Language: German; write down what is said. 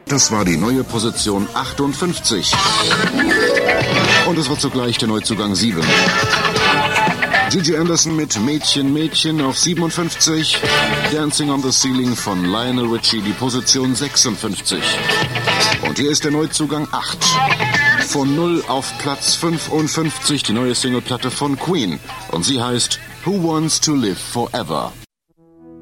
Das war die neue Position 58. Und es war zugleich der Neuzugang 7. Gigi Anderson mit Mädchen, Mädchen auf 57. Dancing on the Ceiling von Lionel Richie, die Position 56. Und hier ist der Neuzugang 8. Von 0 auf Platz 55, die neue Singleplatte von Queen. Und sie heißt Who Wants to Live Forever?